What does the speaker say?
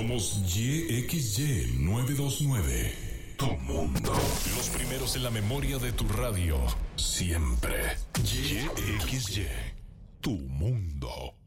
Somos YXY 929. Tu mundo. Los primeros en la memoria de tu radio. Siempre. YXY. Tu mundo.